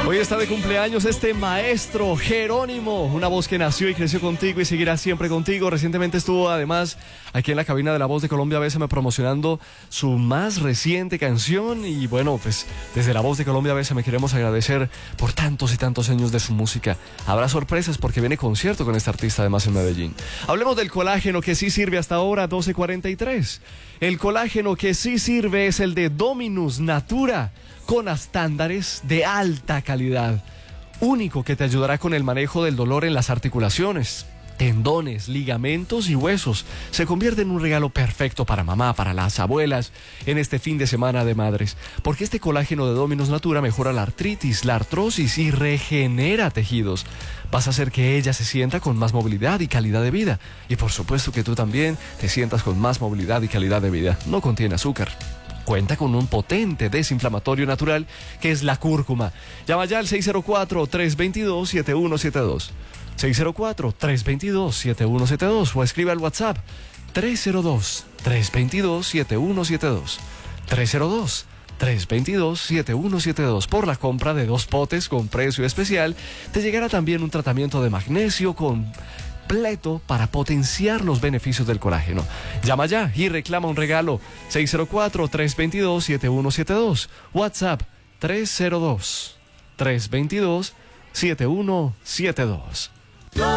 Hoy está de cumpleaños este maestro Jerónimo, una voz que nació y creció contigo y seguirá siempre contigo. Recientemente estuvo además aquí en la cabina de La Voz de Colombia Bésame promocionando su más reciente canción y bueno, pues desde La Voz de Colombia Bésame queremos agradecer por tantos y tantos años de su música. Habrá sorpresas porque viene concierto con este artista además en Medellín. Hablemos del colágeno que sí sirve hasta ahora, 12:43. El colágeno que sí sirve es el de Dominus Natura, con estándares de alta calidad, único que te ayudará con el manejo del dolor en las articulaciones, tendones, ligamentos y huesos. Se convierte en un regalo perfecto para mamá, para las abuelas, en este fin de semana de madres, porque este colágeno de Dominus Natura mejora la artritis, la artrosis y regenera tejidos. Vas a hacer que ella se sienta con más movilidad y calidad de vida, y por supuesto que tú también te sientas con más movilidad y calidad de vida. No contiene azúcar. Cuenta con un potente desinflamatorio natural que es la cúrcuma. Llama ya al 604-322-7172. 604-322-7172 o escribe al WhatsApp 302-322-7172. 302-322-7172. Por la compra de 2 potes con precio especial, te llegará también un tratamiento de magnesio completo para potenciar los beneficios del colágeno. Llama ya y reclama un regalo. 604-322-7172. WhatsApp 302-322-7172.